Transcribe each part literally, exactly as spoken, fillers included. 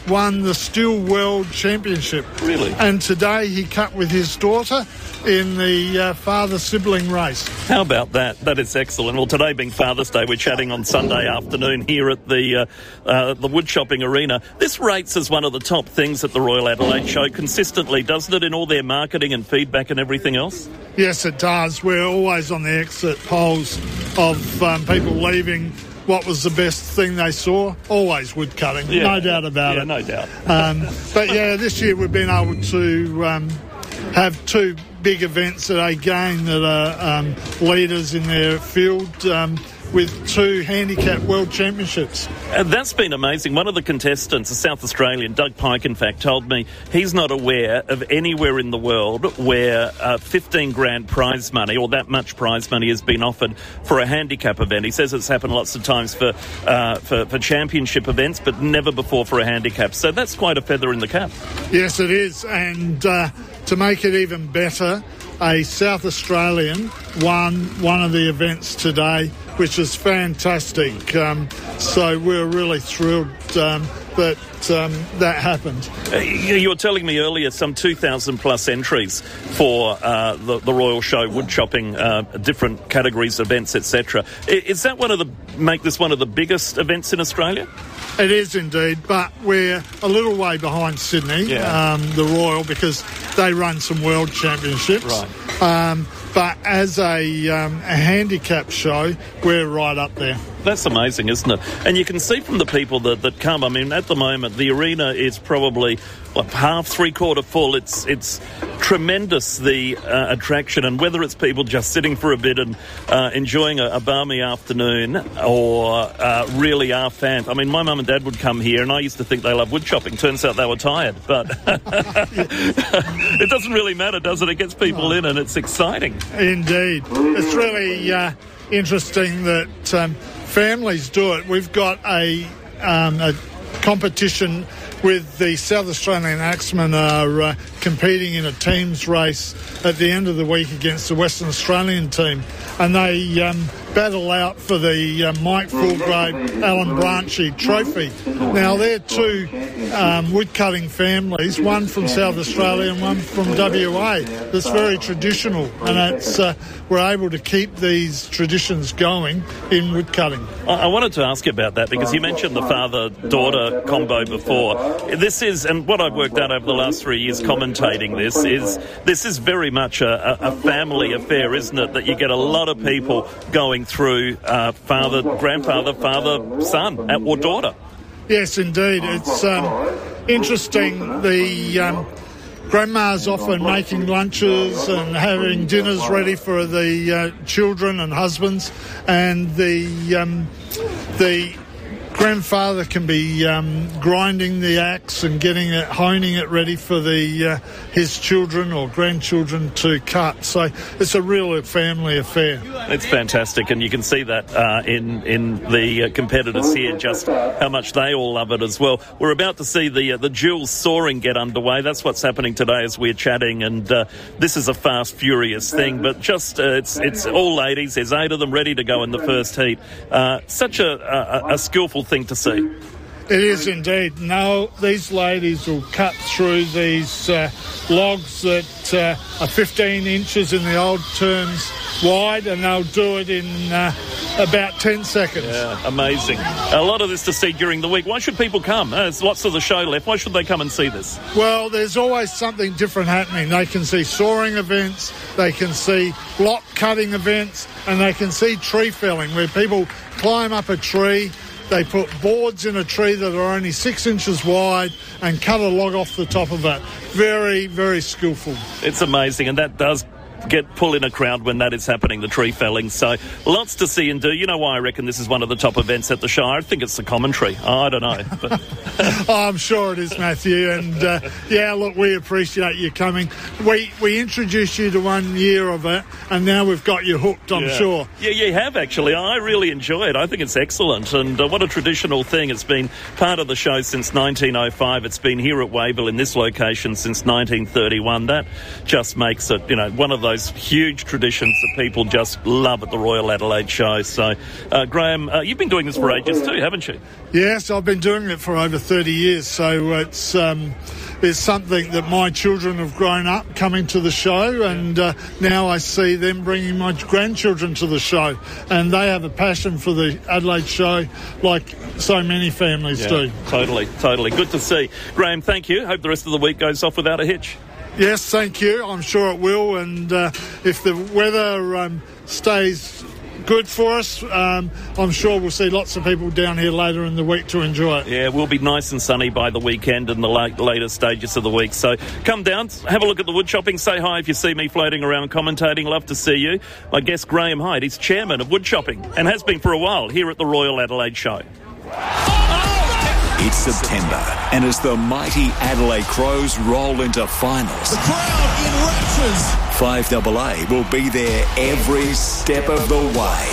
won the Steel World Championship. Really? And today he cut with his daughter in the uh, father-sibling race. How about that? That is excellent. Well, today being Father's Day, we're chatting on Sunday afternoon here at the uh, uh, the wood shopping arena. This rates as one of the top things at the Royal Adelaide Show consistently, doesn't it, in all their marketing and feedback and everything else? Yes, it does. We're always on the exit polls of um, people leaving what was the best thing they saw. Always wood cutting, yeah. no doubt about yeah, it. no doubt. um, but yeah, this year we've been able to um, have two big events that again that are um, leaders in their field um, with two handicap world championships. And that's been amazing. One of the contestants, a South Australian, Doug Pike, in fact, told me he's not aware of anywhere in the world where uh, fifteen grand prize money or that much prize money has been offered for a handicap event. He says it's happened lots of times for, uh, for, for championship events, but never before for a handicap. So that's quite a feather in the cap. Yes, it is. And uh, to make it even better, a South Australian won one of the events today, which is fantastic. Um, so we're really thrilled um, that um, that happened. Uh, you were telling me earlier some two thousand plus entries for uh, the, the Royal Show, wood chopping, uh, different categories, events, et cetera. Is that one of the make this one of the biggest events in Australia? It is indeed, but we're a little way behind Sydney, yeah. um, the Royal, because they run some world championships. Right. Um, but as a, um, a handicap show, we're right up there. That's amazing, isn't it? And you can see from the people that, that come, I mean, at the moment, the arena is probably what, half, three-quarter full. It's it's tremendous, the uh, attraction, and whether it's people just sitting for a bit and uh, enjoying a, a balmy afternoon or uh, really are fans. I mean, my mum and dad would come here, and I used to think they loved wood chopping. Turns out they were tired, but it doesn't really matter, does it? It gets people in, and it's exciting. Indeed. It's really uh, interesting that um, families do it. We've got a, um, a competition with the South Australian Axemen are uh, competing in a teams race at the end of the week against the Western Australian team, and they um, battle out for the uh, Mike Fulgrave Alan Branchy trophy. Now they're two um, woodcutting families, one from South Australia and one from W A. That's very traditional, and it's uh, we're able to keep these traditions going in woodcutting. I wanted to ask you about that because you mentioned the father-daughter combo before. This is, and what I've worked out over the last three years commentating this, is this is very much a, a family affair, isn't it? That you get a lot of people going through uh, father, grandfather, father, son, or daughter. Yes, indeed. It's um, interesting. The um, grandma's often making lunches and having dinners ready for the uh, children and husbands, and the um, the grandfather can be um, grinding the axe and getting it, honing it ready for the uh, his children or grandchildren to cut. So it's a real family affair. It's fantastic, and you can see that uh, in in the uh, competitors here, just how much they all love it as well. We're about to see the uh, the dual soaring get underway. That's what's happening today as we're chatting, and uh, this is a fast, furious thing. But just uh, it's it's all ladies. There's eight of them ready to go in the first heat. Uh, such a, a, a skillful thing to see. It is indeed. Now, these ladies will cut through these uh, logs that uh, are fifteen inches in the old terms wide, and they'll do it in uh, about ten seconds. Yeah, amazing. A lot of this to see during the week. Why should people come? Uh, there's lots of the show left. Why should they come and see this? Well, there's always something different happening. They can see soaring events, they can see block cutting events, and they can see tree felling, where people climb up a tree. They put boards in a tree that are only six inches wide and cut a log off the top of it. Very, very skillful. It's amazing, and that does get pull in a crowd when that is happening, the tree felling. So lots to see and do. You know why I reckon this is one of the top events at the show? I think it's the commentary. Oh, I don't know. But oh, I'm sure it is, Matthew. And uh, yeah, look, we appreciate you coming. We we introduced you to one year of it, and now we've got you hooked, I'm yeah. sure. Yeah, you have actually. I really enjoy it. I think it's excellent, and uh, what a traditional thing. It's been part of the show since nineteen oh five. It's been here at Wavell in this location since nineteen thirty-one. That just makes it, you know, one of those those huge traditions that people just love at the Royal Adelaide Show. So, uh, Graham, uh, you've been doing this for ages too, haven't you? Yes, I've been doing it for over thirty years, so it's um, it's something that my children have grown up coming to the show, and uh, now I see them bringing my grandchildren to the show, and they have a passion for the Adelaide Show like so many families yeah, do. Totally, totally. Good to see. Graham, thank you. Hope the rest of the week goes off without a hitch. Yes, thank you. I'm sure it will, and uh, if the weather um, stays good for us, um, I'm sure we'll see lots of people down here later in the week to enjoy it. Yeah, we'll be nice and sunny by the weekend and the late, later stages of the week. So come down, have a look at the wood shopping, say hi if you see me floating around commentating. Love to see you. My guest, Graham Hyde, he's chairman of wood shopping and has been for a while here at the Royal Adelaide Show. It's September, and as the mighty Adelaide Crows roll into finals, the crowd in raptures. five double A will be there every step of the way.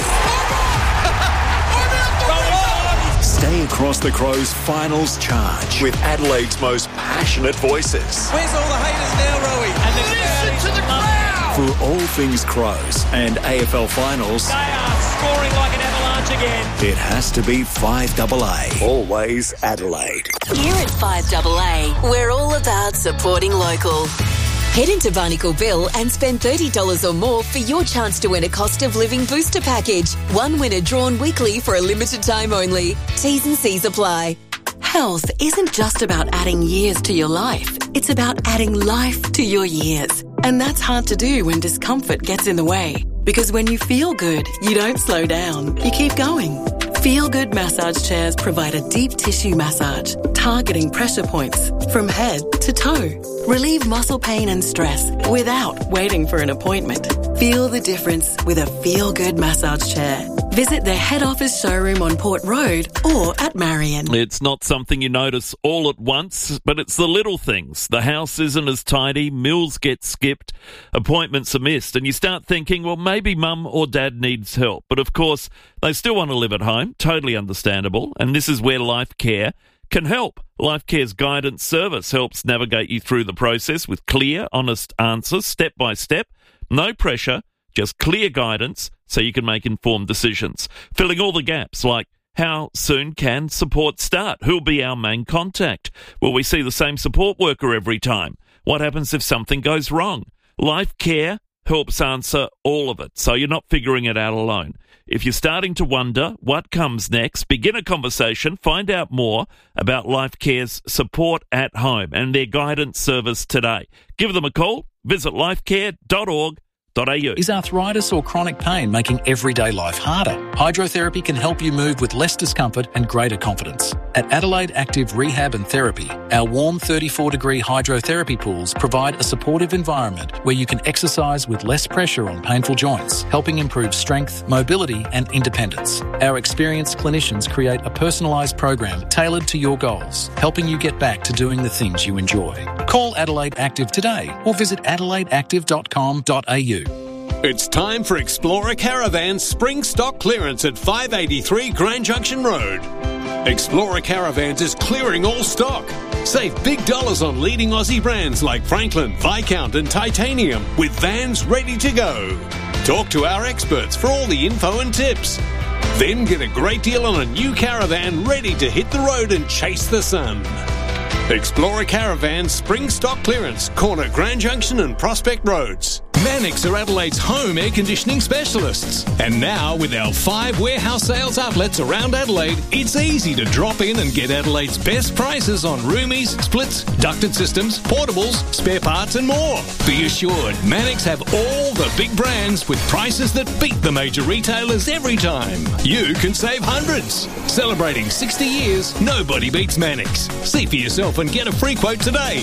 Stay across the Crows' finals charge with Adelaide's most passionate voices. Where's all the haters now, Rowie? And the listen to the crowd! For all things Crows and A F L finals, They are scoring like an avalanche again. it has to be five double A. Always Adelaide. Here at five double A, we're all about supporting local. Head into Barnacle Bill and spend thirty dollars or more for your chance to win a cost of living booster package. One winner drawn weekly for a limited time only. T's and C's apply. Health isn't just about adding years to your life. It's about adding life to your years. And that's hard to do when discomfort gets in the way. Because when you feel good, you don't slow down. You keep going. Feel Good massage chairs provide a deep tissue massage, targeting pressure points from head to toe. Relieve muscle pain and stress without waiting for an appointment. Feel the difference with a Feel Good massage chair. Visit their head office showroom on Port Road or at Marion. It's not something you notice all at once, but it's the little things. The house isn't as tidy, meals get skipped, appointments are missed, and you start thinking, well, maybe mum or dad needs help. But of course, they still want to live at home, totally understandable, and this is where Life Care can help. Life Care's guidance service helps navigate you through the process with clear, honest answers, step by step, no pressure, just clear guidance so you can make informed decisions. Filling all the gaps like how soon can support start? Who'll be our main contact? Will we see the same support worker every time? What happens if something goes wrong? Life Care helps answer all of it, so you're not figuring it out alone. If you're starting to wonder what comes next, begin a conversation, find out more about Life Care's support at home and their guidance service today. Give them a call, visit lifecare dot org dot a u. Is arthritis or chronic pain making everyday life harder? Hydrotherapy can help you move with less discomfort and greater confidence. At Adelaide Active Rehab and Therapy, our warm thirty-four degree hydrotherapy pools provide a supportive environment where you can exercise with less pressure on painful joints, helping improve strength, mobility and independence. Our experienced clinicians create a personalised program tailored to your goals, helping you get back to doing the things you enjoy. Call Adelaide Active today or visit adelaide active dot com dot a u. It's time for Explorer Caravan's spring stock clearance at five eighty-three Grand Junction Road. Explorer Caravans is clearing all stock. Save big dollars on leading Aussie brands like Franklin, Viscount and Titanium with vans ready to go. Talk to our experts for all the info and tips. Then get a great deal on a new caravan ready to hit the road and chase the sun. Explorer Caravan spring stock clearance, corner Grand Junction and Prospect Roads. Mannix are Adelaide's home air conditioning specialists. And now, with our five warehouse sales outlets around Adelaide, it's easy to drop in and get Adelaide's best prices on roomies, splits, ducted systems, portables, spare parts and more. Be assured, Mannix have all the big brands with prices that beat the major retailers every time. You can save hundreds. Celebrating sixty years, nobody beats Mannix. See for yourself and get a free quote today.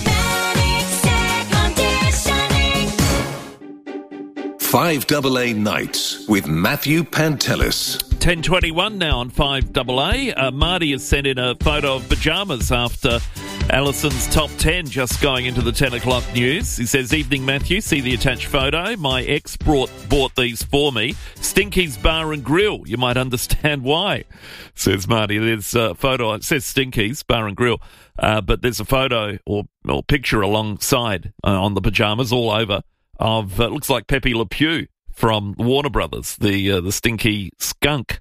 five double A Nights with Matthew Pantelis. ten twenty-one now on five double A. Uh, Marty has sent in a photo of pyjamas after Alison's top ten just going into the ten o'clock news. He says, "Evening, Matthew. See the attached photo. My ex brought bought these for me. Stinky's Bar and Grill. You might understand why," says Marty. There's a photo. It says Stinky's Bar and Grill, uh, but there's a photo or, or picture alongside uh, on the pyjamas all over of, uh, looks like Pepe Le Pew from Warner Brothers, the uh, the stinky skunk,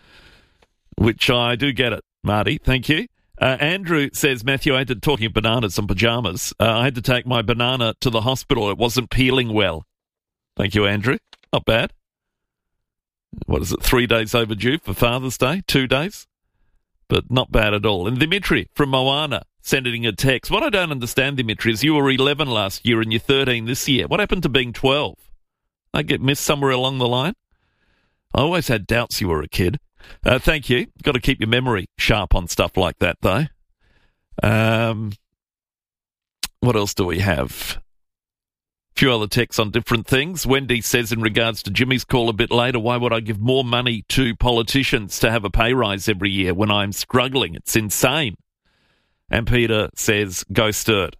which I do get it, Marty. Thank you. Uh, Andrew says, Matthew, I had to, talking of bananas and pyjamas, uh, I had to take my banana to the hospital. It wasn't peeling well. Thank you, Andrew. Not bad. What is it, three days overdue for Father's Day? Two days? But not bad at all. And Dimitri from Moana sending a text. What I don't understand, Dimitri, is you were eleven last year and you're thirteen this year. What happened to being twelve? I get missed somewhere along the line? I always had doubts you were a kid. Uh, thank you. Got to keep your memory sharp on stuff like that, though. Um, what else do we have? A few other texts on different things. Wendy says, in regards to Jimmy's call a bit later, why would I give more money to politicians to have a pay rise every year when I'm struggling? It's insane. And Peter says, go Sturt,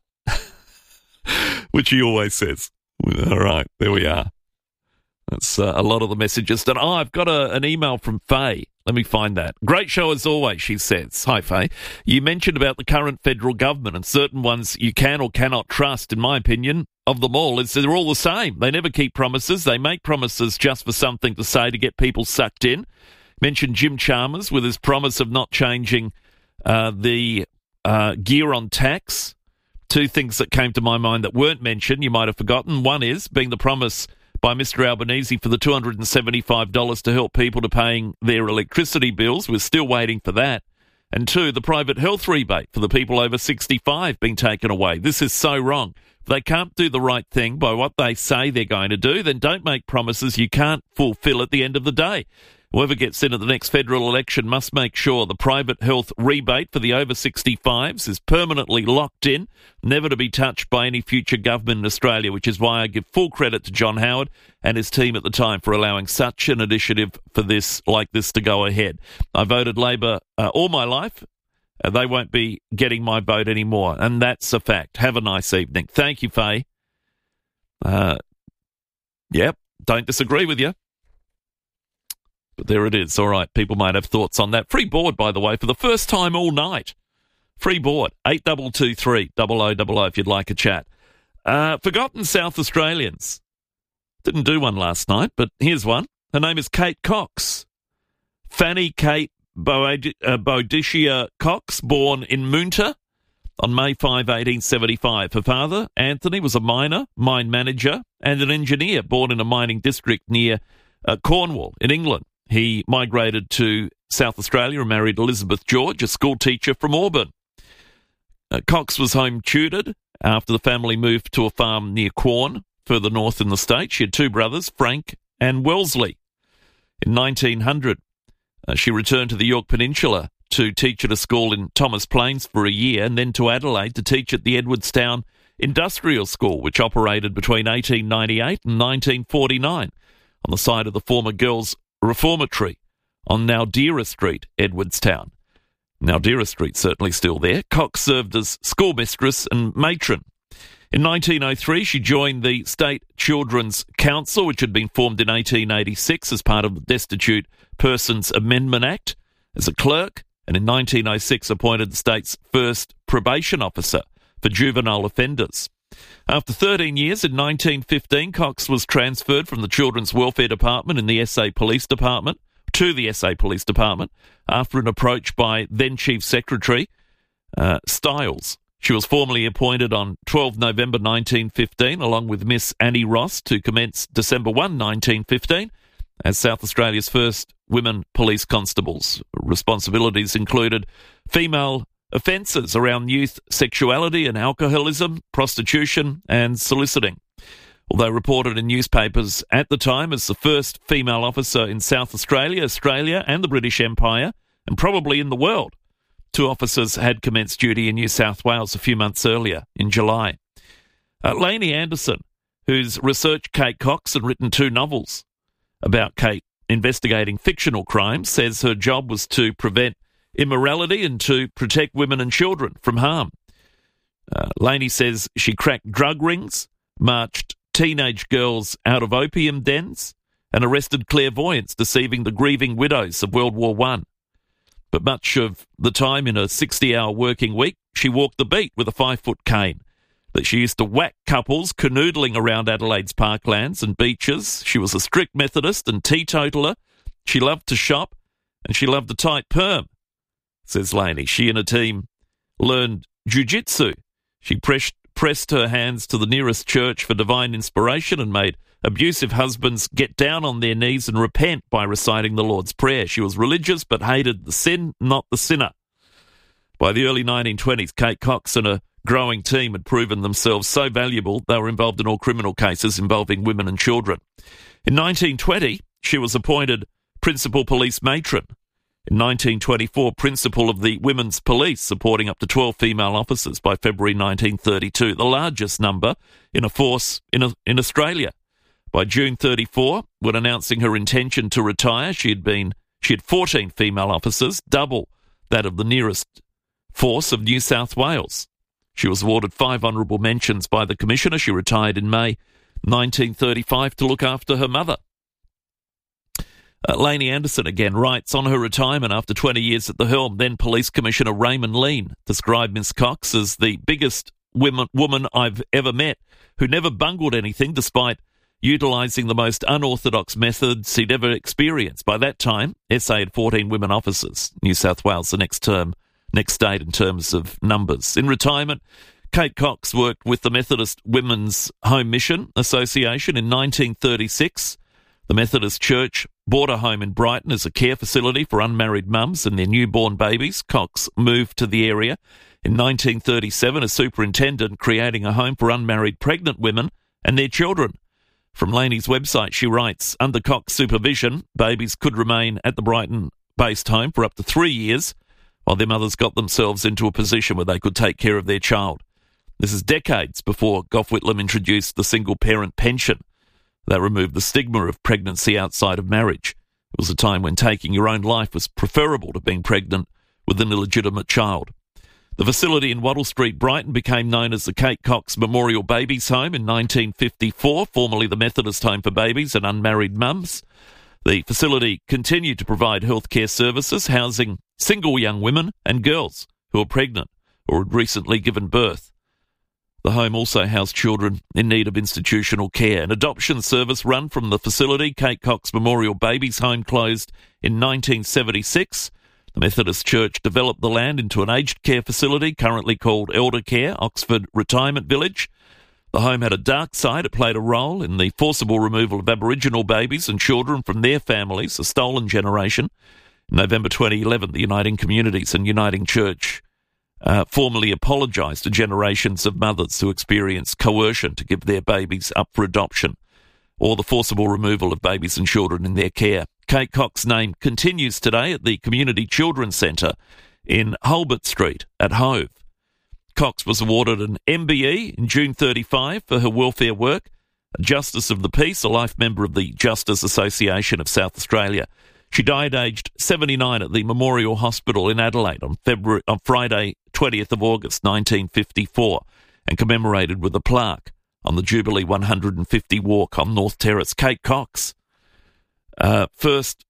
which he always says. All right, there we are. That's uh, a lot of the messages. That oh, I've got a, an email from Faye. Let me find that. Great show as always, she says. Hi, Faye. You mentioned about the current federal government and certain ones you can or cannot trust. In my opinion, of them all, is they're all the same. They never keep promises. They make promises just for something to say to get people sucked in. Mentioned Jim Chalmers with his promise of not changing uh, the uh, gear on tax. Two things that came to my mind that weren't mentioned, you might have forgotten. One is being the promise by Mister Albanese for the two hundred seventy-five dollars to help people to paying their electricity bills. We're still waiting for that. And two, the private health rebate for the people over sixty-five being taken away. This is so wrong. If they can't do the right thing by what they say they're going to do, then don't make promises you can't fulfil at the end of the day. Whoever gets in at the next federal election must make sure the private health rebate for the over sixty-fives is permanently locked in, never to be touched by any future government in Australia, which is why I give full credit to John Howard and his team at the time for allowing such an initiative for this, like this, to go ahead. I voted Labor uh, all my life. Uh, they won't be getting my vote anymore, and that's a fact. Have a nice evening. Thank you, Faye. Uh, yep, don't disagree with you. But there it is. All right, people might have thoughts on that. Free board, by the way, for the first time all night. Free board, eight two two three, double oh double oh if you'd like a chat. Uh, forgotten South Australians. Didn't do one last night, but here's one. Her name is Kate Cox. Fanny Kate Boad- uh, Boadicea Cox, born in Moonta on May fifth, eighteen seventy-five. Her father, Anthony, was a miner, mine manager, and an engineer born in a mining district near uh, Cornwall in England. He migrated to South Australia and married Elizabeth George, a school teacher from Auburn. Uh, Cox was home tutored after the family moved to a farm near Quorn, further north in the state. She had two brothers, Frank and Wellesley. In nineteen hundred, uh, she returned to the Yorke Peninsula to teach at a school in Thomas Plains for a year, and then to Adelaide to teach at the Edwardstown Industrial School, which operated between eighteen ninety-eight and nineteen forty-nine on the site of the former Girls' Reformatory on Nowdera Street, Edwardstown. Nowdera Street certainly still there. Cox served as schoolmistress and matron. In nineteen oh three, she joined the State Children's Council, which had been formed in eighteen eighty-six as part of the Destitute Persons Amendment Act, as a clerk, and in nineteen oh six appointed the state's first probation officer for juvenile offenders. After thirteen years, in nineteen fifteen, Cox was transferred from the Children's Welfare Department in the S A Police Department to the S A Police Department after an approach by then Chief Secretary uh, Stiles. She was formally appointed on twelfth November nineteen fifteen, along with Miss Annie Ross, to commence December first, nineteen fifteen, as South Australia's first women police constables. Responsibilities included female offences around youth sexuality and alcoholism, prostitution and soliciting. Although reported in newspapers at the time as the first female officer in South Australia, Australia and the British Empire, and probably in the world, two officers had commenced duty in New South Wales a few months earlier, in July. Uh, Lainey Anderson, who's researched Kate Cox and written two novels about Kate investigating fictional crimes, says her job was to prevent immorality and to protect women and children from harm. Uh, Lainey says she cracked drug rings, marched teenage girls out of opium dens, and arrested clairvoyants deceiving the grieving widows of World War One. But much of the time in a sixty-hour working week, she walked the beat with a five-foot cane. that she used to whack couples canoodling around Adelaide's parklands and beaches. She was a strict Methodist and teetotaler. She loved to shop, and she loved a tight perm, says Laney. She and her team learned jiu-jitsu. She pressed, pressed her hands to the nearest church for divine inspiration and made abusive husbands get down on their knees and repent by reciting the Lord's Prayer. She was religious but hated the sin, not the sinner. By the early nineteen twenties, Kate Cox and a growing team had proven themselves so valuable they were involved in all criminal cases involving women and children. In nineteen twenty, she was appointed Principal Police Matron. In nineteen twenty-four, Principal of the Women's Police, supporting up to twelve female officers by February nineteen thirty-two, the largest number in a force in, a, in Australia. By June thirty-four, when announcing her intention to retire, she had been she had fourteen female officers, double that of the nearest force of New South Wales. She was awarded five honourable mentions by the Commissioner. She retired in May nineteen thirty-five to look after her mother. Uh, Laney Anderson again writes, on her retirement after twenty years at the helm, then Police Commissioner Raymond Lean described Miss Cox as the biggest women, woman I've ever met, who never bungled anything despite utilising the most unorthodox methods he'd ever experienced. By that time, S A had fourteen women officers. New South Wales the next term, next state in terms of numbers. In retirement, Kate Cox worked with the Methodist Women's Home Mission Association in nineteen thirty-six. The Methodist Church bought a home in Brighton as a care facility for unmarried mums and their newborn babies. Cox moved to the area in nineteen thirty-seven as superintendent, creating a home for unmarried pregnant women and their children. From Laney's website, she writes, under Cox supervision, babies could remain at the Brighton-based home for up to three years while their mothers got themselves into a position where they could take care of their child. This is decades before Gough Whitlam introduced the single-parent pension. That removed the stigma of pregnancy outside of marriage. It was a time when taking your own life was preferable to being pregnant with an illegitimate child. The facility in Wattle Street, Brighton, became known as the Kate Cox Memorial Babies Home in nineteen fifty-four, formerly the Methodist Home for Babies and Unmarried Mums. The facility continued to provide healthcare services, housing single young women and girls who were pregnant or had recently given birth. The home also housed children in need of institutional care. An adoption service run from the facility, Kate Cox Memorial Babies Home, closed in nineteen seventy-six. The Methodist Church developed the land into an aged care facility, currently called Elder Care, Oxford Retirement Village. The home had a dark side. It played a role in the forcible removal of Aboriginal babies and children from their families, a stolen generation. In November twenty eleven, the Uniting Communities and Uniting Church uh, formally apologised to generations of mothers who experienced coercion to give their babies up for adoption, or the forcible removal of babies and children in their care. Kate Cox's name continues today at the Community Children's Centre in Hulbert Street at Hove. Cox was awarded an M B E in June thirty-five for her welfare work, a Justice of the Peace, a life member of the Justice Association of South Australia. She died aged seventy-nine at the Memorial Hospital in Adelaide on February on Friday, twentieth of August, nineteen fifty-four, and commemorated with a plaque on the Jubilee one hundred fifty walk on North Terrace. Kate Cox, uh, first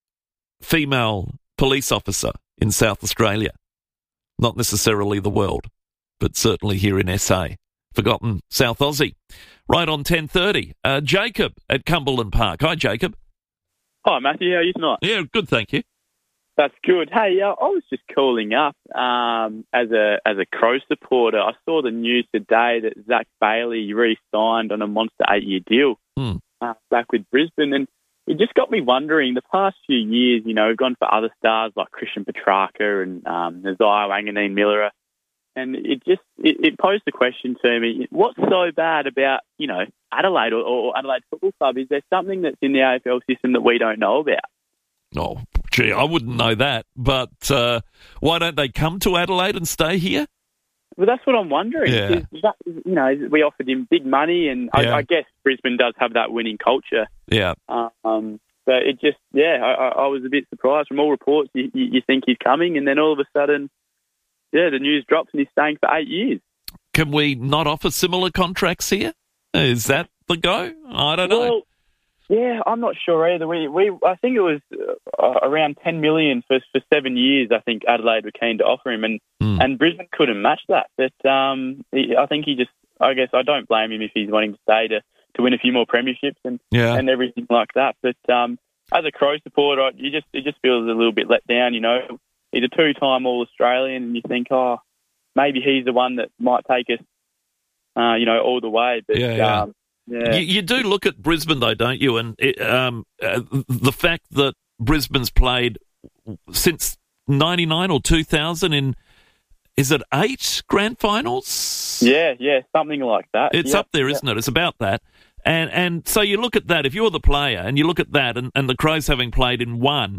female police officer in South Australia, not necessarily the world, but certainly here in S A. Forgotten South Aussie. Right on ten thirty. Uh, Jacob at Cumberland Park. Hi, Jacob. Hi, Matthew. How are you tonight? Yeah, good, thank you. That's good. Hey, uh, I was just calling up um, as a as a Crow supporter. I saw the news today that Zach Bailey re-signed on a monster eight-year deal Hmm. uh, back with Brisbane, and it just got me wondering. The past few years, you know, we've gone for other stars like Christian Petrarca and um, Nazire Wanganeen-Miller, and it just it, it posed the question to me: what's so bad about you know Adelaide or, or Adelaide Football Club? Is there something that's in the A F L system that we don't know about? Oh, gee, I wouldn't know that. But uh, why don't they come to Adelaide and stay here? Well, that's what I'm wondering. Yeah. Is that, you know, we offered him big money, and Yeah. I, I guess Brisbane does have that winning culture. Yeah. Um, but it just, yeah, I, I was a bit surprised. From all reports, you, you you think he's coming, and then all of a sudden, yeah, the news drops and he's staying for eight years. Can we not offer similar contracts here? Is that the go? I don't know. Well, Yeah, I'm not sure either. We, we, I think it was uh, around ten million for for seven years. I think Adelaide were keen to offer him, and, Mm. and Brisbane couldn't match that. But um, he, I think he just, I guess, I don't blame him if he's wanting to stay to, to win a few more premierships and Yeah. and everything like that. But um, as a Crow supporter, you just it just feels a little bit let down. You know, he's a two-time All-Australian, and you think, oh, maybe he's the one that might take us, uh, you know, all the way. But Yeah, yeah. Um, yeah. You, you do look at Brisbane, though, don't you? And it, um, uh, the fact that Brisbane's played since ninety-nine or two thousand in, is it eight grand finals? Yeah, yeah, something like that. It's yeah, up there, yeah. isn't it? It's about that. And and so you look at that, if you're the player and you look at that and, and the Crows having played in one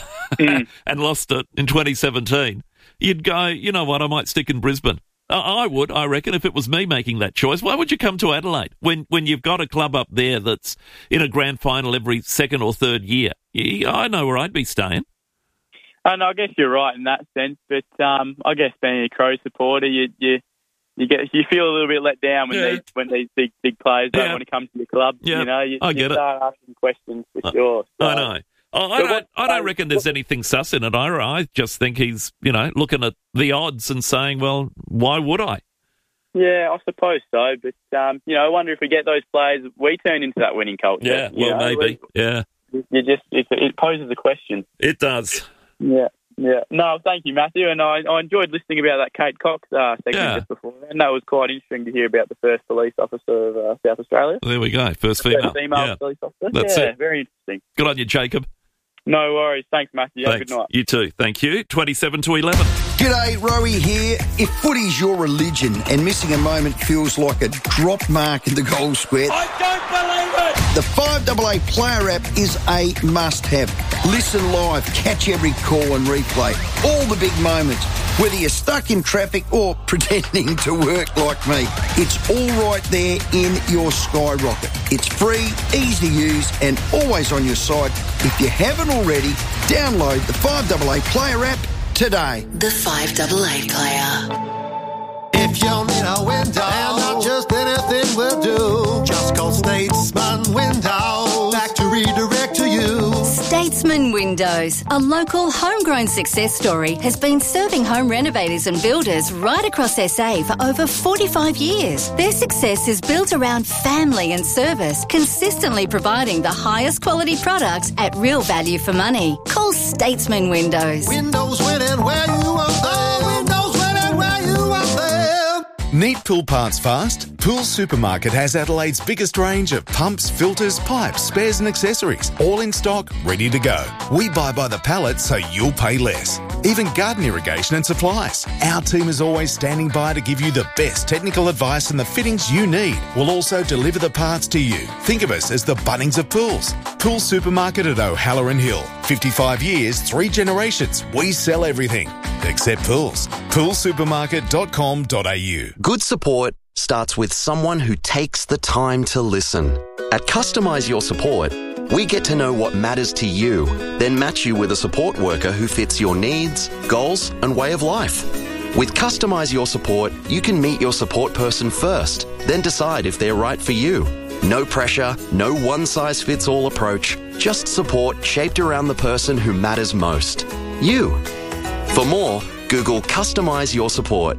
Mm. and lost it in twenty seventeen, you'd go, you know what, I might stick in Brisbane. I I would, I reckon, if it was me making that choice. Why would you come to Adelaide when, when you've got a club up there that's in a grand final every second or third year? Yeah, I know where I'd be staying. And I guess you're right in that sense, but um, I guess being a Crow supporter, you you you get you feel a little bit let down when Yeah. these when these big big players don't Yeah. want to come to your club. Yeah, You know, you, I you get it. start asking questions for I- sure. So- I know. I, I But don't. what- I don't reckon there's anything sus in it. I, I just think he's, you know, looking at the odds and saying, "Well, why would I?" Yeah, I suppose so. But um, you know, I wonder if we get those players, we turn into that winning culture. Yeah, you well, know? maybe. Yeah, We- You just it, it poses a question. it does. Yeah. Yeah. No, thank you, Matthew. And I, I enjoyed listening about that Kate Cox uh, segment Yeah. just before. And that was quite interesting to hear about the first police officer of uh, South Australia. There we go. First First female. female Yeah, police officer. That's yeah, it. very interesting. good on you, Jacob. No worries. Thanks, Matthew. Have a Thanks. good night. You too. Thank you. Twenty-seven to eleven. G'day, Rowie here. If footy's your religion and missing a moment feels like a drop mark in the goal square, I don't believe it! the five A A Player app is a must-have. Listen live, catch every call and replay. All the big moments. Whether you're stuck in traffic or pretending to work like me, it's all right there in your Skyrocket. It's free, easy to use, and always on your side. If you haven't already, download the five A A Player app today. The five A A Player. If you need a window, and not just anything will do, just call Statesman Windows. Factory direct to you. Statesman Windows, a local homegrown success story, has been serving home renovators and builders right across S A for over forty-five years. Their success is built around family and service, consistently providing the highest quality products at real value for money. Call Statesman Windows. Windows winning where you want them. Windows winning where you want them. Need pool parts fast? Pool Supermarket has Adelaide's biggest range of pumps, filters, pipes, spares and accessories, all in stock, ready to go. We buy by the pallet so you'll pay less. Even garden irrigation and supplies. Our team is always standing by to give you the best technical advice and the fittings you need. We'll also deliver the parts to you. Think of us as the Bunnings of pools. Pool Supermarket at O'Halloran Hill. fifty-five years, three generations. We sell everything except pools. pool supermarket dot com dot a u. Good support starts with someone who takes the time to listen. At Customise Your Support, we get to know what matters to you, then match you with a support worker who fits your needs, goals, and way of life. With Customise Your Support, you can meet your support person first, then decide if they're right for you. No pressure, no one-size-fits-all approach, just support shaped around the person who matters most. You. For more, Google Customise Your Support.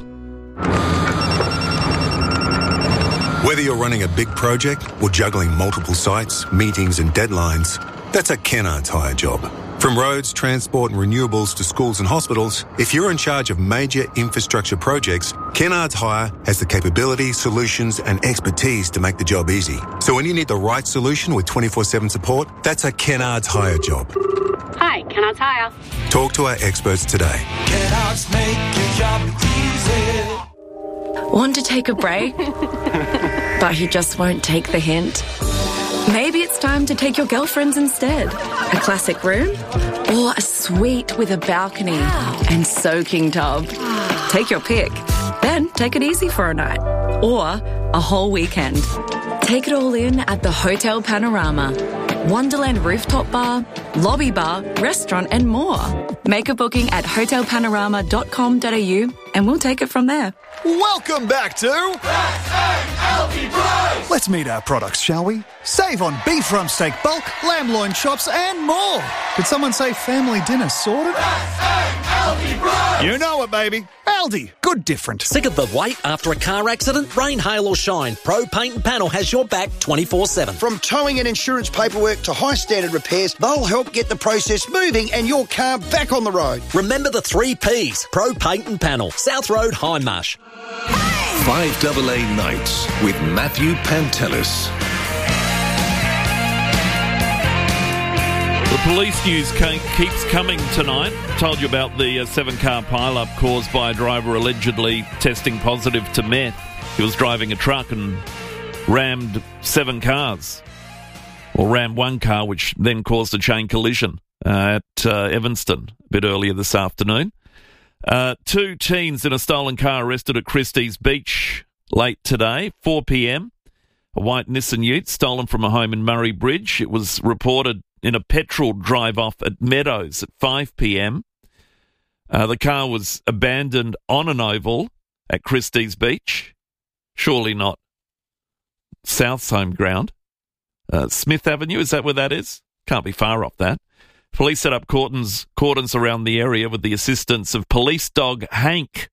Whether you're running a big project or juggling multiple sites, meetings and deadlines, that's a Kennard's Hire job. From roads, transport and renewables to schools and hospitals, if you're in charge of major infrastructure projects, Kennard's Hire has the capability, solutions and expertise to make the job easy. So when you need the right solution with twenty-four seven support, that's a Kennard's Hire job. Hi, Kennard's Hire. Talk to our experts today. Kennard's make your job easy. Want to take a break? But he just won't take the hint. Maybe it's time to take your girlfriends instead. A classic room or a suite with a balcony and soaking tub. Take your pick. Then take it easy for a night or a whole weekend. Take it all in at the Hotel Panorama. Wonderland rooftop bar, lobby bar, restaurant and more. Make a booking at hotel panorama dot com dot a u and we'll take it from there. Welcome back to Aldi Price! Let's meet our products, shall we? Save on beef rump steak bulk, lamb loin chops and more. Did someone say family dinner sorted? Aldi Price! You know it, baby. Aldi. Good different. Sick of the wait after a car accident? Rain, hail or shine, Pro Paint and Panel has your back twenty-four seven. From towing and insurance paperwork to high standard repairs, they'll help get the process moving and your car back on the road. Remember the three Ps. Pro Paint and Panel. South Road, Hindmarsh. five double A Nights with Matthew Pantelis. The police news keeps coming tonight. Told you about the uh, seven-car pile-up caused by a driver allegedly testing positive to meth. He was driving a truck and rammed seven cars. Or rammed one car, which then caused a chain collision uh, at uh, Evanston a bit earlier this afternoon. Uh, two teens in a stolen car arrested at Christie's Beach late today, four p.m. A white Nissan Ute stolen from a home in Murray Bridge. It was reported in a petrol drive-off at Meadows at five p.m. Uh, the car was abandoned on an oval at Christie's Beach. Surely not South's home ground. Uh, Smith Avenue, is that where that is? Can't be far off that. Police set up cordons, cordons around the area with the assistance of police dog Hank.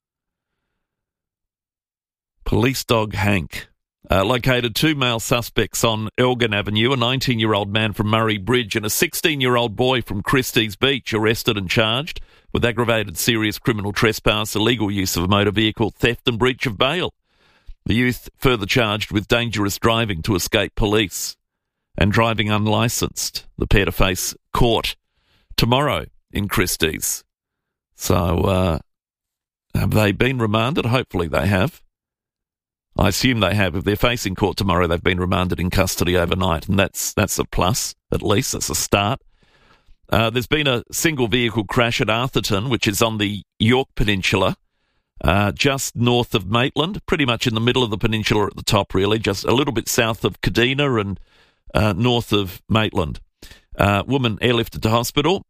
Police dog Hank. Uh, located two male suspects on Elgin Avenue, a nineteen-year-old man from Murray Bridge and a sixteen-year-old boy from Christie's Beach, arrested and charged with aggravated serious criminal trespass, illegal use of a motor vehicle, theft and breach of bail. The youth further charged with dangerous driving to escape police and driving unlicensed. The pair to face court tomorrow in Christie's. So, uh, have they been remanded? Hopefully they have. I assume they have. If they're facing court tomorrow, they've been remanded in custody overnight, and that's that's a plus, at least. That's a start. Uh, there's been a single vehicle crash at Arthurton, which is on the York Peninsula, uh, just north of Maitland, pretty much in the middle of the peninsula at the top, really, just a little bit south of Kadina and uh, north of Maitland. Uh, woman airlifted to hospital.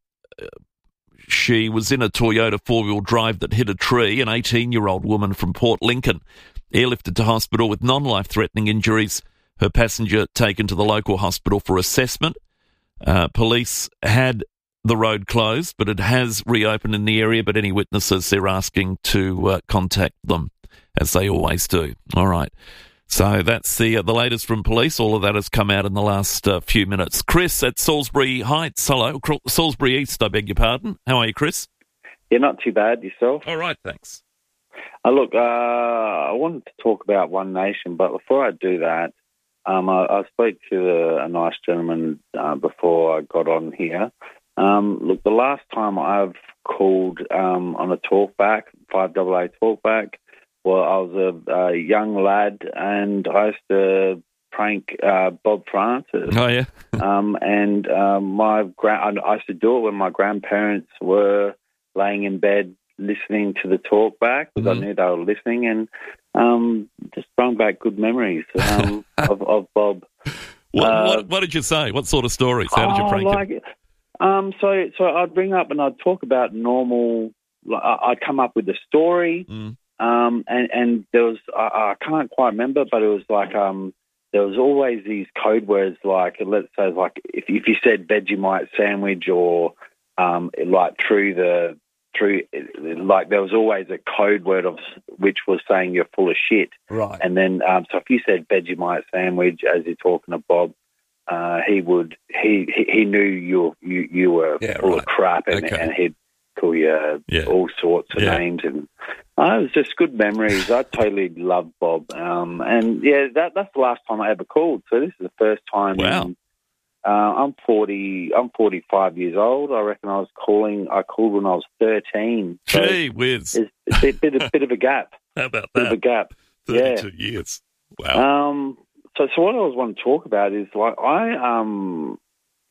She was in a Toyota four-wheel drive that hit a tree. An eighteen-year-old woman from Port Lincoln airlifted to hospital with non-life-threatening injuries. Her passenger taken to the local hospital for assessment. Uh, police had the road closed, but it has reopened in the area. But any witnesses, they're asking to uh, contact them, as they always do. All right. So that's the uh, the latest from police. All of that has come out in the last uh, few minutes. Chris at Salisbury Heights. Hello. Salisbury East, I beg your pardon. How are you, Chris? Yeah, not too bad. Yourself? All right, thanks. Uh, look, uh, I wanted to talk about One Nation, but before I do that, um, I, I spoke to a, a nice gentleman uh, before I got on here. Um, look, the last time I've called um, on a talkback, five double A talkback, well, I was a, a young lad and I used to prank uh, Bob Francis. Oh, yeah. um, and um, my gra- I used to do it when my grandparents were laying in bed listening to the talk back because mm-hmm. I knew they were listening, and um, just brought back good memories um, of, of Bob. What, uh, what, what did you say? What sort of stories? How did you prank oh, like, him? Um, so, so I'd bring up and I'd talk about normal. I'd come up with a story, mm. um, and, and there was I, I can't quite remember, but it was like um, there was always these code words like let's say like if if you said Vegemite sandwich or um, like through the through like there was always a code word of which was saying you're full of shit, right? And then um, so if you said Vegemite sandwich as you're talking to Bob. Uh, he would. He, he he knew you you you were yeah, full right. of crap, and, okay. and he'd call you yeah. all sorts of yeah. names, and uh, it was just good memories. I totally loved Bob, um, and yeah, that that's the last time I ever called. So this is the first time. Wow. In, uh, I'm forty. I'm forty-five years old. I reckon I was calling. I called when I was thirteen. So Gee whiz! It's a bit, bit, a bit of a gap. How about bit that? Bit of a gap. Thirty-two yeah. years. Wow. Um. So, so what I was want to talk about is like I um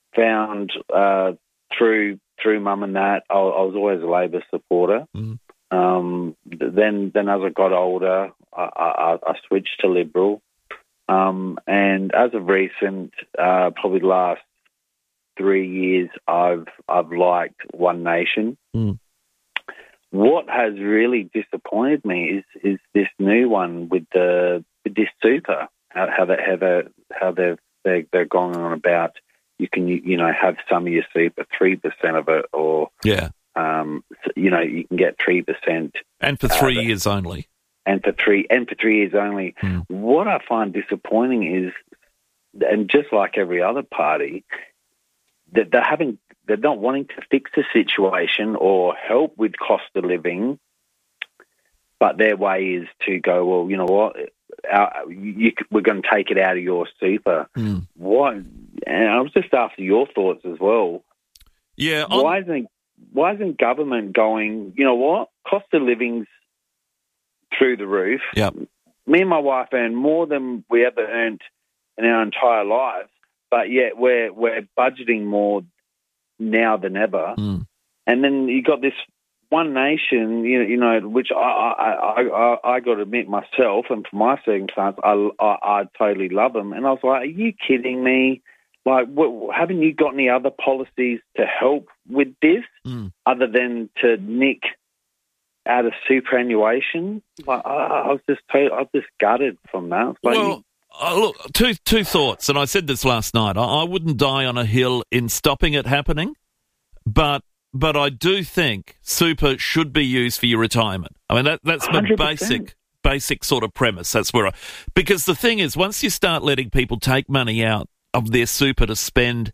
found uh, through through mum and that I, I was always a Labor supporter. Mm. Um, then then as I got older, I, I, I switched to Liberal, um, and as of recent, uh, probably the last three years, I've I've liked One Nation. Mm. What has really disappointed me is is this new one with the with this super, how, how they how they how they've they're, they're going on about you can you, you know have some of your super three percent of it, or yeah, um, you know you can get three percent, and for three uh, years only, and for three and for three years only. Mm. What I find disappointing is, and just like every other party, that they're having they're not wanting to fix the situation or help with cost of living, but their way is to go, well, you know what, our, you, we're going to take it out of your super. Mm. Why? And I was just after your thoughts as well. Yeah. I'm... Why isn't why isn't government going, you know what, cost of living's through the roof. Yep. Me and my wife earn more than we ever earned in our entire lives, but yet we're we're budgeting more now than ever. Mm. And then you got this one nation, you know, you know which I I, I, I, I got to admit myself, and for my circumstance, I, I, I totally love them. And I was like, are you kidding me? Like, what, haven't you got any other policies to help with this mm. other than to nick out of superannuation? Like, I, I was just totally, I was just gutted from that. Like, well, uh, look, two two thoughts, and I said this last night. I, I wouldn't die on a hill in stopping it happening, but but I do think super should be used for your retirement. I mean, that that's my basic basic sort of premise. That's where I, because the thing is, once you start letting people take money out of their super to spend,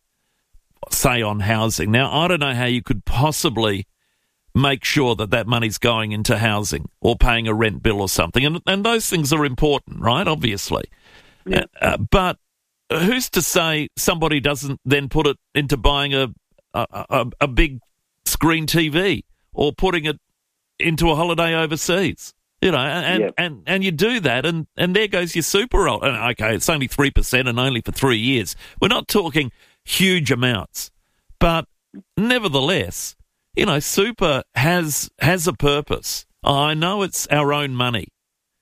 say, on housing. Now, I don't know how you could possibly make sure that that money's going into housing or paying a rent bill or something. And, and those things are important, right, obviously. Yeah. Uh, but who's to say somebody doesn't then put it into buying a, a, a, a big screen T V or putting it into a holiday overseas? You know, and, yeah. and, and you do that, and, and there goes your super roll. And okay, it's only three percent and only for three years. We're not talking huge amounts. But nevertheless, you know, super has has a purpose. I know it's our own money,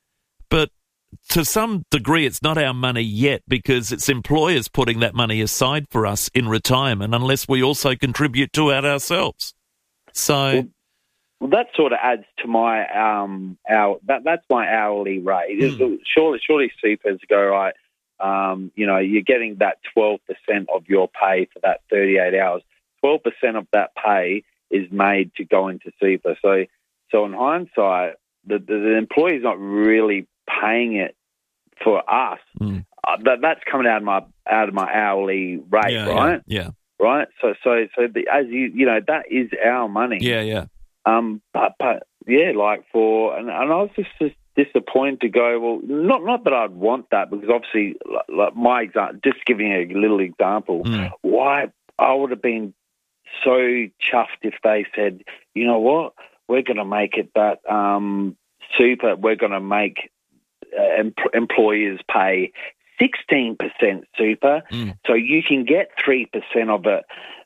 but to some degree it's not our money yet because it's employers putting that money aside for us in retirement unless we also contribute to it ourselves. So... Well, Well, that sort of adds to my um our that that's my hourly rate. Mm. Surely, surely supers go right. Um, you know, you're getting that twelve percent of your pay for that thirty-eight hours. Twelve percent of that pay is made to go into super. So, so in hindsight, the the, the employer's not really paying it for us. Mm. Uh, that that's coming out of my out of my hourly rate, yeah, right? Yeah. yeah. Right. So, so, so the, as you you know, that is our money. Yeah. Yeah. Um, but, but yeah, like for, and, and I was just, just disappointed to go, well, not not that I'd want that, because obviously, like, like my example, just giving a little example, mm. why I would have been so chuffed if they said, you know what, we're going to make it that um, super, we're going to make uh, em- employers pay sixteen percent super, mm. so you can get three percent of it.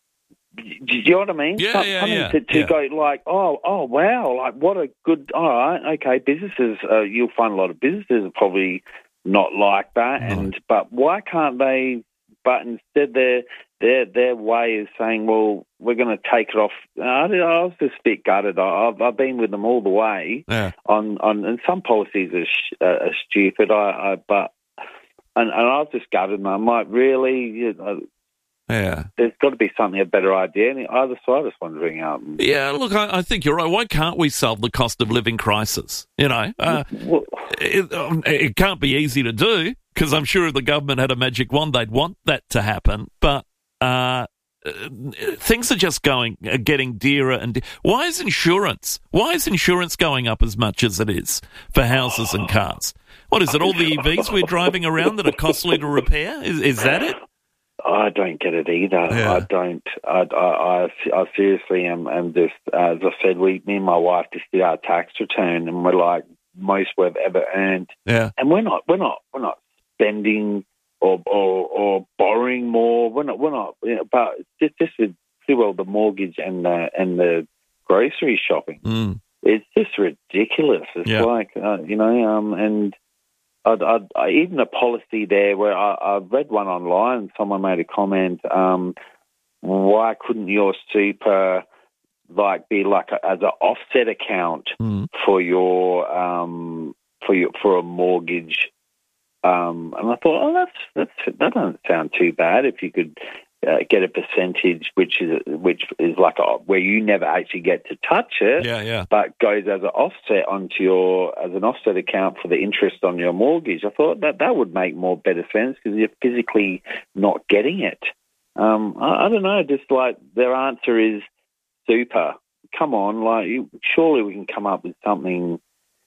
Do you know what I mean? Yeah, Some, yeah, something yeah. To, to yeah. go like, oh, oh, wow, like what a good, all right, okay, businesses, uh, you'll find a lot of businesses are probably not like that, No. and but why can't they, but instead their, their, their way is saying, well, we're going to take it off. I, I was just a bit gutted. I, I've, I've been with them all the way Yeah. on, on, and some policies are, sh- uh, are stupid, I, I but, and, and I was just gutted, and I'm like, really? You know, Yeah. there's got to be something, a better idea. And either side, I was wondering. Um, Yeah, look, I, I think you're right. Why can't we solve the cost of living crisis? You know, uh, well, it, um, it can't be easy to do because I'm sure if the government had a magic wand, they'd want that to happen. But uh, things are just going, uh, getting dearer and de- why is insurance? Why is insurance going up as much as it is for houses and cars? What is it? All the E Vs we're driving around that are costly to repair? Is, is that it? I don't get it either. Yeah. I don't. I, I, I, I seriously am, am just, as I said, we, me and my wife just did our tax return, and we're like most we've ever earned. Yeah. And we're not, we're not, we're not spending or or, or borrowing more. We're not, we're not. You know, but just, just with well, the mortgage and the and the grocery shopping, Mm. it's just ridiculous. It's Yeah. like uh, you know, um, and. I'd, I'd, I, even a policy there where I, I read one online, someone made a comment, um, why couldn't your super like be like a, as an offset account Mm. for your um, for your for a mortgage Um, and I thought, oh, that's that's that doesn't sound too bad if you could uh, get a percentage, which is which is like a, where you never actually get to touch it, Yeah, yeah. but goes as an offset onto your as an offset account for the interest on your mortgage. I thought that that would make more better sense because you're physically not getting it. Um, I, I don't know, just like their answer is super. Come on, like you, surely we can come up with something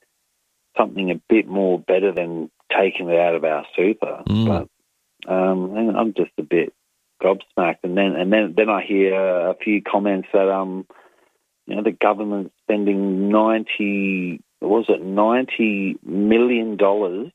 something a bit more better than taking it out of our super. Mm. But um, and I'm just a bit gobsmacked. And then and then, then I hear a few comments that um, you know, the government's spending ninety what was it ninety million dollars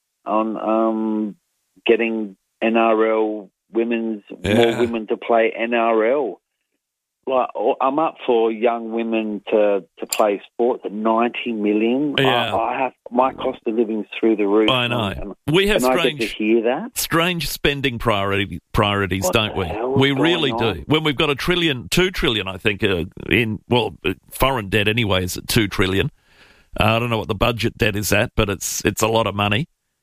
on um getting N R L women's Yeah. more women to play N R L. Like, I'm up for young women to, to play sports at ninety million. Yeah. I, I have my cost of living's through the roof. I know. And, We have and I strange, get to hear that. strange spending priority, priorities, What don't the we? hell is We going really on? do. When we've got a trillion, two trillion, I think, uh, in, well, uh, foreign debt anyway is at two trillion. Uh, I don't know what the budget debt is at, but it's it's a lot of money.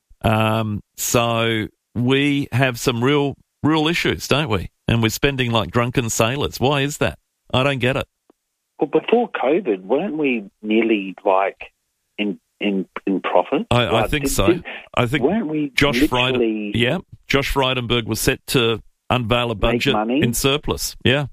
Um, so we have some real, real issues, don't we? And we're spending like drunken sailors. Why is that? I don't get it. Well, before COVID, weren't we nearly like in in in profit? I, I Like, think did- so. did- I think weren't we Josh literally- Fryden, yeah, Josh Frydenberg was set to unveil a budget money? in surplus. Yeah,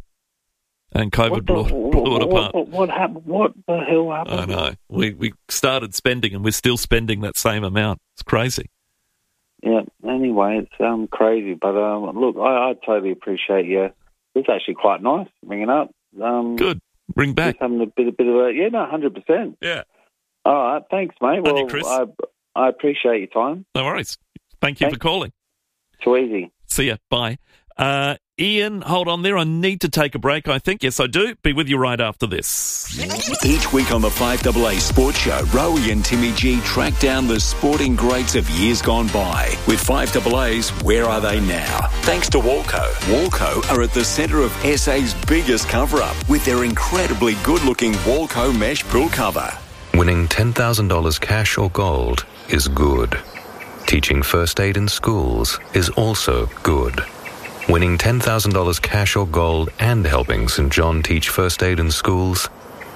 and COVID What, the, blew, blew it what, apart. what, what happened? What the hell happened? I know. We we started spending, and we're still spending that same amount. It's crazy. Yeah. Anyway, it's um crazy, but um look, I, I totally appreciate you. It's actually quite nice ringing up. Um, Good. Bring back. Just having a bit, a bit of a yeah, no, hundred percent. Yeah. All right. Thanks, mate. And you, Well, Chris. I I appreciate your time. No worries. Thank you Thanks. for calling. Too easy. See ya. Bye. Uh, Ian, hold on there. I need to take a break, I think. Yes, I do. Be with you right after this. Each week on the five A A Sports Show, Rowie and Timmy G track down the sporting greats of years gone by. With five A A's, where are they now? Thanks to Walco. Walco are at the centre of S A's biggest cover-up with their incredibly good-looking Walco mesh pool cover. Winning ten thousand dollars cash or gold is good. Teaching first aid in schools is also good. Winning ten thousand dollars cash or gold and helping Saint John teach first aid in schools?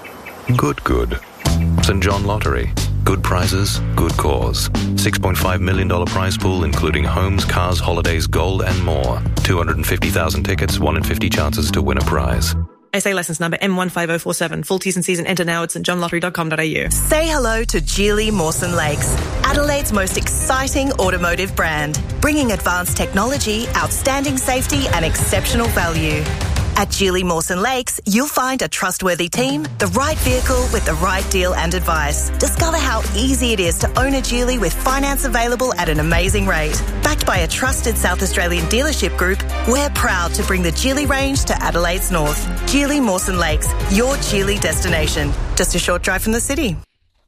Good, good. Saint John Lottery. Good prizes, good cause. six point five million dollars prize pool including homes, cars, holidays, gold and more. two hundred fifty thousand tickets, one in fifty chances to win a prize. S A licence number M one five oh four seven. Full T's and C's and enter now at st john lottery dot com dot a u. Say hello to Geely Mawson Lakes, Adelaide's most exciting automotive brand, bringing advanced technology, outstanding safety and exceptional value. At Geely Mawson Lakes, you'll find a trustworthy team, the right vehicle with the right deal and advice. Discover how easy it is to own a Geely with finance available at an amazing rate. Backed by a trusted South Australian dealership group, we're proud to bring the Geely range to Adelaide's north. Geely Mawson Lakes, your Geely destination. Just a short drive from the city.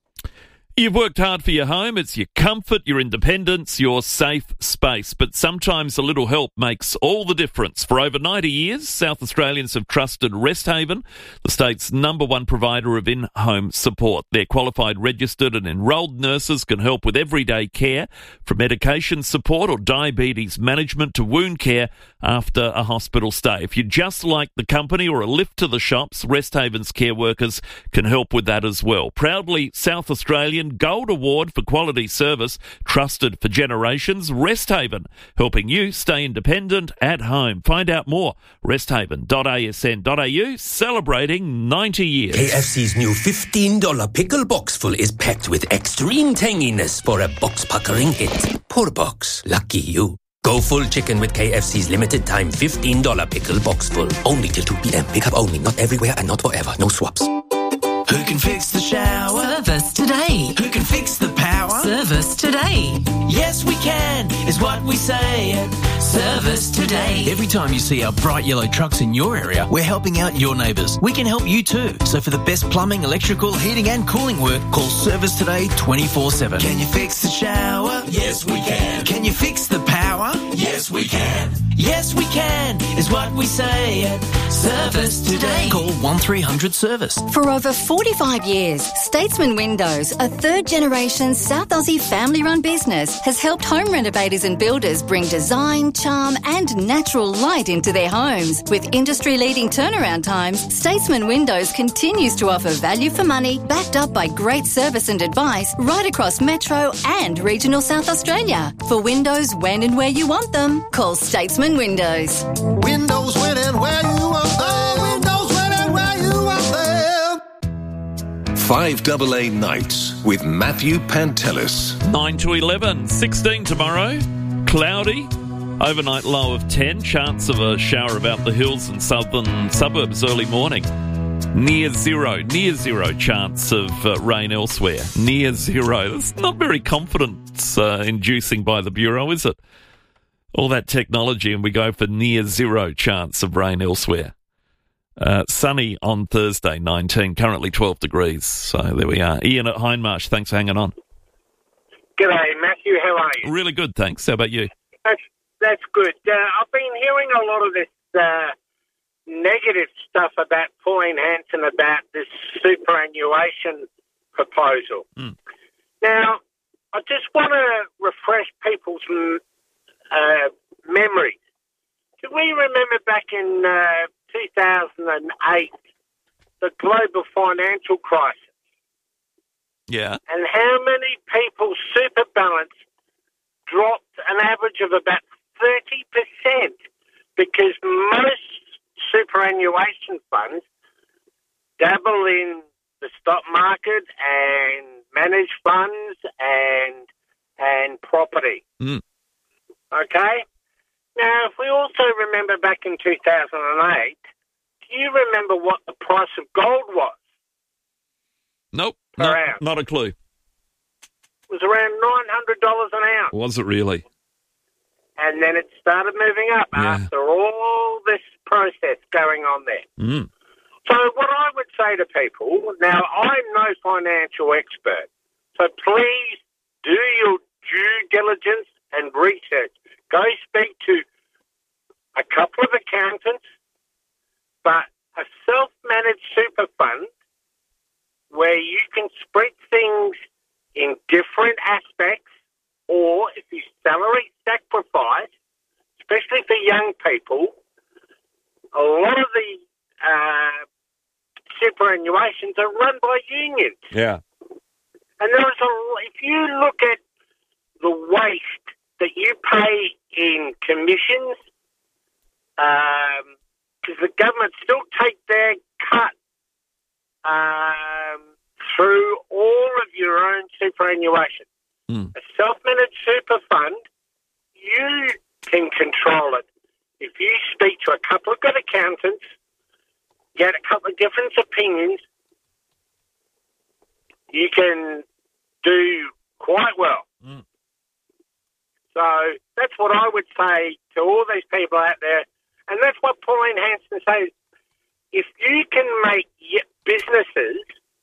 You've worked hard for your home. It's your comfort, your independence, your safe space. But sometimes a little help makes all the difference. For over ninety years, South Australians have trusted Resthaven, the state's number one provider of in-home support. Their qualified, registered and enrolled nurses can help with everyday care, from medication support or diabetes management to wound care after a hospital stay. If you just like the company or a lift to the shops, Resthaven's care workers can help with that as well. Proudly South Australian Gold Award for quality service, trusted for generations. Resthaven, helping you stay independent at home. Find out more, resthaven dot a s n dot a u, celebrating ninety years. K F C's new fifteen dollars pickle box full is packed with extreme tanginess for a box-puckering hit. Poor box. Lucky you. Go full chicken with K F C's limited time fifteen dollars pickle box full. Only till two p.m. Pick up only. Not everywhere and not forever. No swaps. Who can fix the shower? Service today. Who can fix the power? Service today. Yes, we can, is what we say at Service Today. Every time you see our bright yellow trucks in your area, we're helping out your neighbours. We can help you too. So for the best plumbing, electrical, heating and cooling work, call Service Today twenty-four seven. Can you fix the shower? Yes, we can. Can you fix the power? Yes, we can. Yes, we can, is what we say at Service Today. Call one three hundred service. For over forty-five years, Statesman Windows, a third-generation South Aussie family-run business, has helped home renovators and builders bring design, charm and natural light into their homes. With industry-leading turnaround times, Statesman Windows continues to offer value for money, backed up by great service and advice right across Metro and regional South Australia. For windows when and where you want them, call Statesman Windows. Windows when and where you want them. Windows when and where you want them. five double A Nights with Matthew Pantelis. nine to eleven, sixteen tomorrow. Cloudy. Overnight low of ten. Chance of a shower about the hills and southern suburbs early morning. Near zero. Near zero chance of uh, rain elsewhere. Near zero. That's not very confidence-inducing uh, by the Bureau, is it? All that technology and we go for near zero chance of rain elsewhere. Uh, sunny on Thursday, nineteen, currently twelve degrees. So there we are. Ian at Hindmarsh, thanks for hanging on. G'day, Matthew. How are you? Really good, thanks. How about you? That's, that's good. Uh, I've been hearing a lot of this uh, negative stuff about Pauline Hanson about this superannuation proposal. Mm. Now, I just want to refresh people's uh, memories. Do we remember back in uh, two thousand eight, the global financial crisis? Yeah. And how many people's super balance dropped an average of about thirty percent because most superannuation funds dabble in the stock market and manage funds and and property. Mm. Okay? Now, if we also remember back in two thousand eight, do you remember what the price of gold was? Nope, Per no, ounce? not a clue. It was around nine hundred dollars an ounce. Was it really? And then it started moving up Yeah. after all this process going on there. Mm. So what I would say to people, now I'm no financial expert, so please do your due diligence and research. Go speak to a couple of accountants, but a self-managed super fund where you can spread things in different aspects, or if you salary sacrifice, especially for young people, a lot of the uh, superannuations are run by unions. Yeah. And there is a, if you look at the waste that you pay in commissions, because um, the government still take their cut um, through all of your own superannuation. Mm. A self-managed super fund, you can control it. If you speak to a couple of good accountants, get a couple of different opinions, you can do quite well. Mm. So that's what I would say to all these people out there. And that's what Pauline Hanson says. If you can make businesses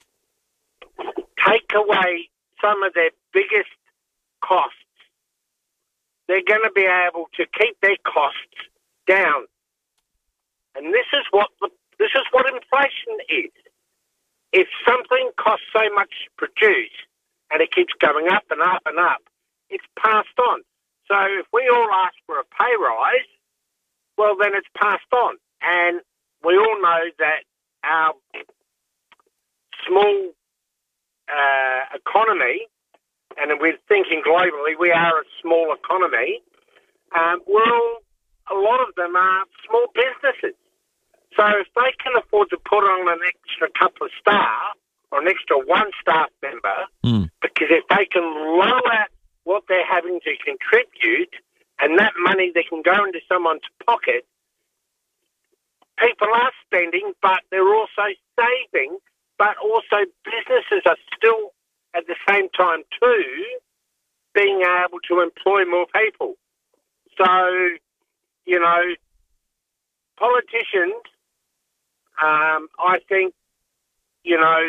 take away some of their biggest costs, they're going to be able to keep their costs down. And this is what the, this is what inflation is. If something costs so much to produce and it keeps going up and up and up, it's passed on. So if we all ask for a pay rise, well, then it's passed on. And we all know that our small uh, economy, and we're thinking globally, we are a small economy, um, we're all, a lot of them are small businesses. So if they can afford to put on an extra couple of staff or an extra one staff member, mm. because if they can lower what they're having to contribute and that money they can go into someone's pocket, people are spending, but they're also saving, but also businesses are still at the same time too being able to employ more people. So, you know, politicians, um, I think, you know,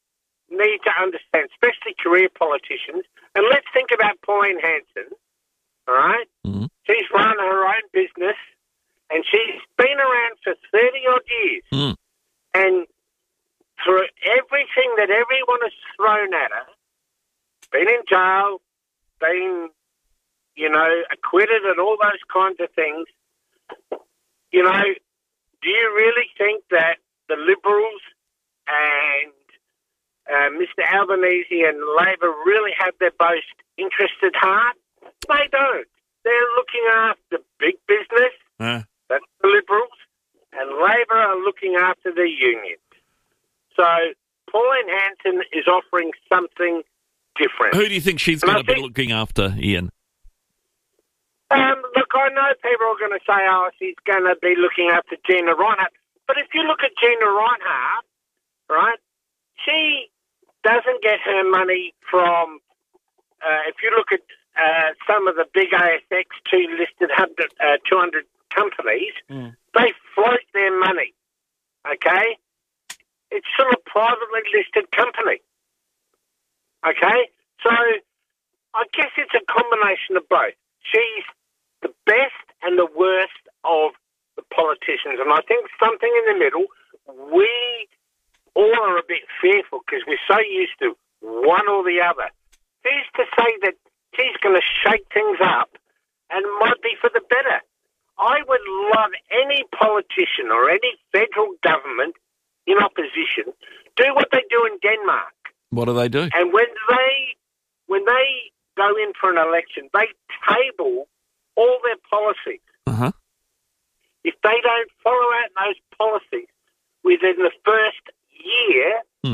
need to understand, especially career politicians, and let's think about Pauline Hanson. all right? Mm-hmm. She's run her own business, and she's been around for thirty-odd years. Mm. And through everything that everyone has thrown at her, been in jail, been, you know, acquitted and all those kinds of things, you know, do you really think that the Liberals and uh, Mister Albanese and Labor really have their most interest at heart? They don't. They're looking after big business, Uh. that's the Liberals, and Labor are looking after the unions. So Pauline Hanson is offering something different. Who do you think she's And I going to be think- looking after, Ian? Um, look, I know people are going to say, oh, she's going to be looking after Gina Reinhart. But if you look at Gina Reinhart, right, she doesn't get her money from, uh, if you look at uh, some of the big A S X two listed hundred, uh, two hundred companies, Mm. they float their money, okay? It's still a privately listed company, okay? So I guess it's a combination of both. She's the best and the worst of the politicians. And I think something in the middle, we all are a bit fearful because we're so used to one or the other. Who's to say that she's going to shake things up and might be for the better? I would love any politician or any federal government in opposition do what they do in Denmark. What do they do? And when they when they go in for an election, they table all their policies. Uh-huh. If they don't follow out those policies within the first year, Hmm.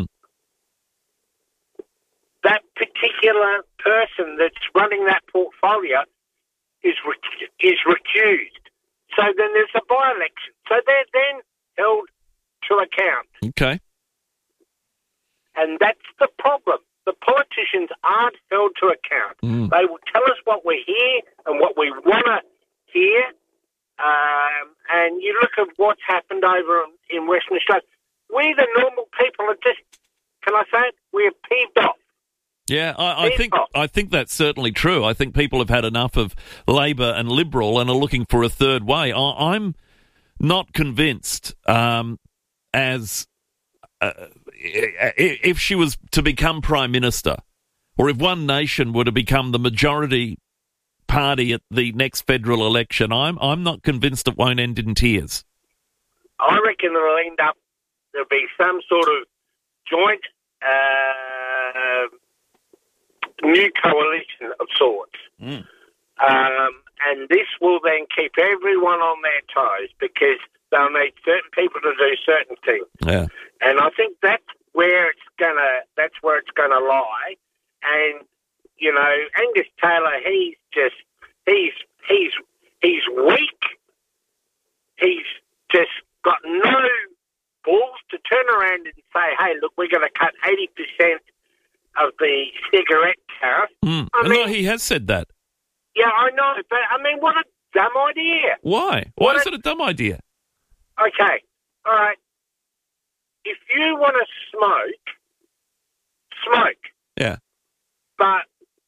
that particular person that's running that portfolio is rec- is recused. So then there's a by-election. So they're then held to account. Okay. And that's the problem. The politicians aren't held to account. Mm. They will tell us what we hear and what we want to hear. Um, and you look at what's happened over in Western Australia. We, the normal people, are just, can I say it? We're peeved off. Yeah, I, I think I think that's certainly true. I think people have had enough of Labor and Liberal and are looking for a third way. I, I'm not convinced um, as uh, if she was to become Prime Minister or if One Nation were to become the majority party at the next federal election, I'm I'm not convinced it won't end in tears. I reckon it'll end up, there'll be some sort of joint uh, new coalition of sorts. Mm. Um, and this will then keep everyone on their toes because they'll need certain people to do certain things. Yeah. And I think that's where it's gonna that's where it's gonna lie. And, you know, Angus Taylor, he's just he's he's he's weak. He's just got no balls to turn around and say, hey, look, we're gonna cut eighty percent of the cigarette tariff. Mm. I mean, no, he has said that. Yeah, I know, but I mean, what a dumb idea. Why? Why What is a- it a dumb idea? Okay, all right. If you want to smoke, smoke. Yeah. But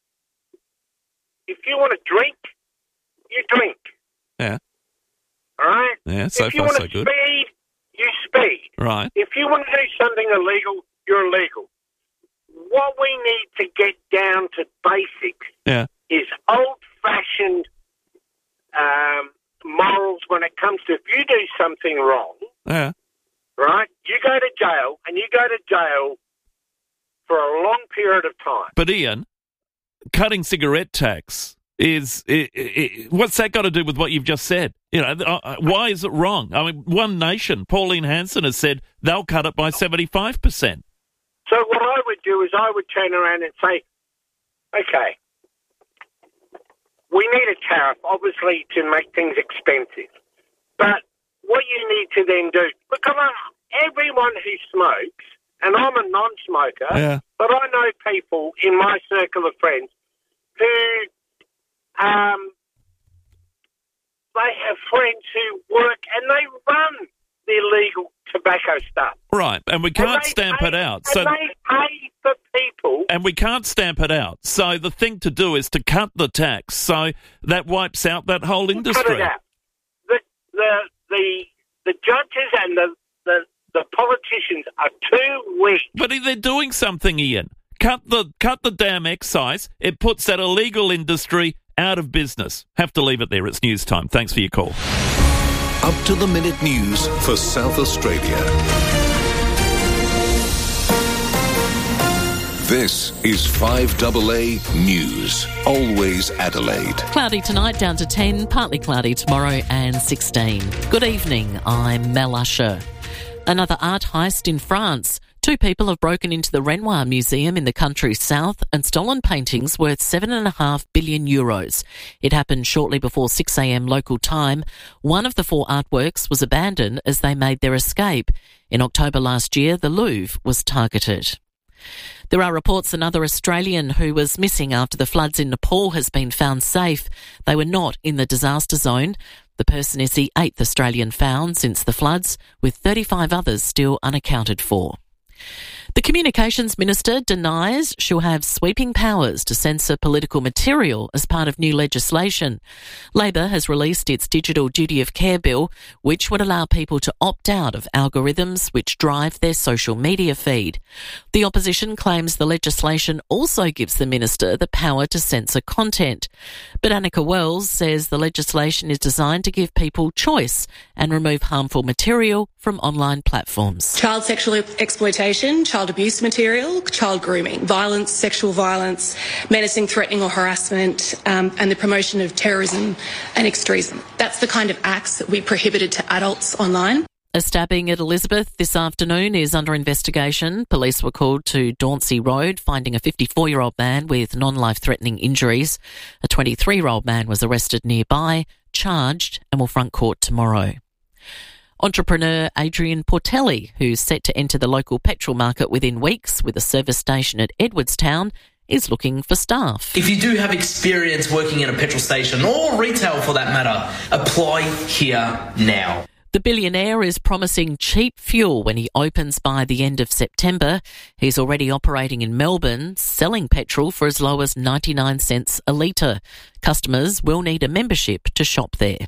if you want to drink, you drink. Yeah. All right? Yeah, so if you far want so to good. speed, you speed. Right. If you want to do something illegal, you're illegal. What we need to get down to basics Yeah. is old-fashioned um, morals when it comes to if you do something wrong, Yeah. right, you go to jail, and you go to jail for a long period of time. But Ian, cutting cigarette tax is i i what's that got to do with what you've just said? You know, uh, why is it wrong? I mean, One Nation, Pauline Hanson has said they'll cut it by seventy-five percent. So what I would do is I would turn around and say, okay, we need a tariff, obviously, to make things expensive. But what you need to then do, because everyone who smokes, and I'm a non-smoker, Yeah. but I know people in my circle of friends who, um, they have friends who work and they run the illegal tobacco stuff. Right, and we can't And they stamp pay- it out. And So, they pay for people. and we can't stamp it out. So the thing to do is to cut the tax. So that wipes out that whole industry. Cut it out. The the the the judges and the, the the politicians are too weak. But they're doing something, Ian. Cut the cut the damn excise. It puts that illegal industry out of business. Have to leave it there. It's news time. Thanks for your call. Up to the minute news for South Australia. This is five A A News. Always Adelaide. Cloudy tonight, down to ten, partly cloudy tomorrow and sixteen. Good evening, I'm Mel Usher. Another art heist in France. Two people have broken into the Renoir Museum in the country's south and stolen paintings worth seven and a half billion euros. It happened shortly before six a.m. local time. One of the four artworks was abandoned as they made their escape. In October last year, the Louvre was targeted. There are reports another Australian who was missing after the floods in Nepal has been found safe. They were not in the disaster zone. The person is the eighth Australian found since the floods, with thirty-five others still unaccounted for. The Communications Minister denies she'll have sweeping powers to censor political material as part of new legislation. Labor has released its Digital Duty of Care bill, which would allow people to opt out of algorithms which drive their social media feed. The opposition claims the legislation also gives the minister the power to censor content. But Annika Wells says the legislation is designed to give people choice and remove harmful material from online platforms. Child sexual exploitation, child abuse material, child grooming, violence, sexual violence, menacing, threatening or harassment, um, and the promotion of terrorism and extremism. That's the kind of acts that we prohibited to adults online. A stabbing at Elizabeth this afternoon is under investigation. Police were called to Dauncey Road, finding a fifty-four-year-old man with non-life-threatening injuries. A twenty-three-year-old man was arrested nearby, charged, and will front court tomorrow. Entrepreneur Adrian Portelli, who's set to enter the local petrol market within weeks with a service station at Edwardstown, is looking for staff. If you do have experience working in a petrol station or retail for that matter, apply here now. The billionaire is promising cheap fuel when he opens by the end of September. He's already operating in Melbourne, selling petrol for as low as ninety-nine cents a litre. Customers will need a membership to shop there.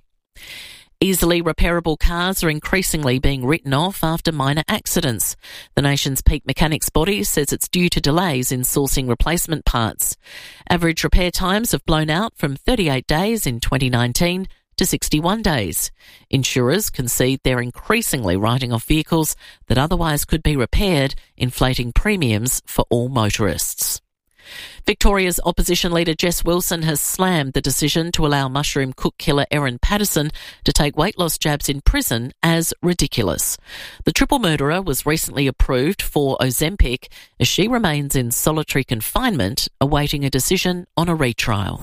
Easily repairable cars are increasingly being written off after minor accidents. The nation's peak mechanics body says it's due to delays in sourcing replacement parts. Average repair times have blown out from thirty-eight days in twenty nineteen to sixty-one days. Insurers concede they're increasingly writing off vehicles that otherwise could be repaired, inflating premiums for all motorists. Victoria's opposition leader Jess Wilson has slammed the decision to allow mushroom cook killer Erin Patterson to take weight loss jabs in prison as ridiculous. The triple murderer was recently approved for Ozempic as she remains in solitary confinement awaiting a decision on a retrial.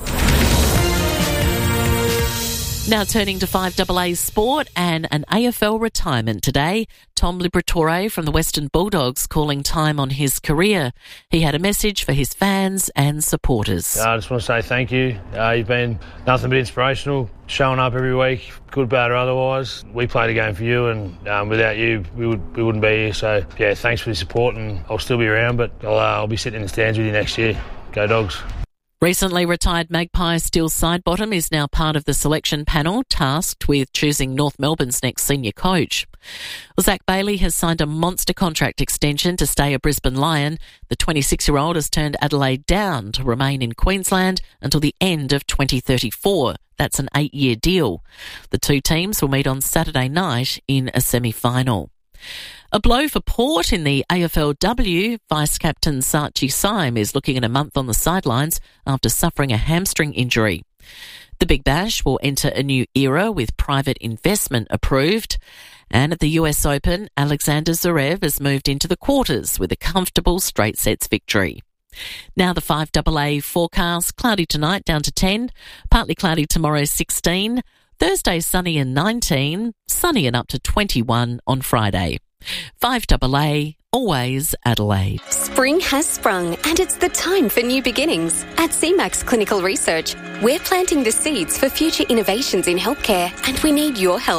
Now turning to five A A sport and an A F L retirement today. Tom Liberatore from the Western Bulldogs calling time on his career. He had a message for his fans and supporters. Uh, I just want to say thank you. Uh, you've been nothing but inspirational, showing up every week, good, bad or otherwise. We played a game for you, and um, without you, we, would, we wouldn't be here. So, yeah, thanks for the support, and I'll still be around, but I'll, uh, I'll be sitting in the stands with you next year. Go Dogs. Recently retired Magpie Steele Sidebottom is now part of the selection panel tasked with choosing North Melbourne's next senior coach. Well, Zach Bailey has signed a monster contract extension to stay a Brisbane Lion. The twenty-six-year-old has turned Adelaide down to remain in Queensland until the end of twenty thirty-four. That's an eight-year deal. The two teams will meet on Saturday night in a semi-final. A blow for Port in the A F L W. Vice-captain Saatchi Syme is looking at a month on the sidelines after suffering a hamstring injury. The Big Bash will enter a new era with private investment approved. And at the U S Open, Alexander Zverev has moved into the quarters with a comfortable straight sets victory. Now the five A A forecast. Cloudy tonight down to ten. Partly cloudy tomorrow sixteen. Thursday sunny and nineteen. Sunny and up to twenty-one on Friday. five A A, always Adelaide. Spring has sprung and it's the time for new beginnings. At C MAX Clinical Research, we're planting the seeds for future innovations in healthcare and we need your help.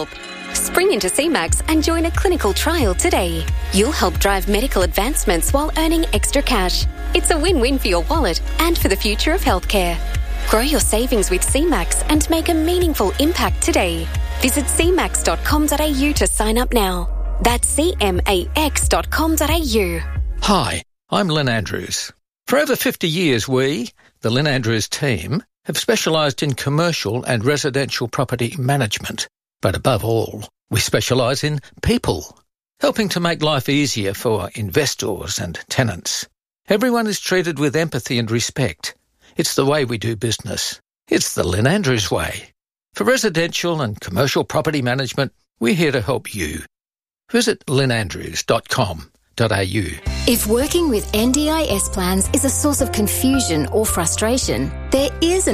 Spring into C MAX and join a clinical trial today. You'll help drive medical advancements while earning extra cash. It's a win-win for your wallet and for the future of healthcare. Grow your savings with C MAX and make a meaningful impact today. Visit c max dot com dot a u to sign up now. That's c max dot com dot a u. Hi, I'm Lynn Andrews. For over fifty years, we, the Lynn Andrews team, have specialised in commercial and residential property management. But above all, we specialise in people, helping to make life easier for investors and tenants. Everyone is treated with empathy and respect. It's the way we do business. It's the Lynn Andrews way. For residential and commercial property management, we're here to help you. Visit lynn andrews dot com dot a u. If working with N D I S plans is a source of confusion or frustration, there is an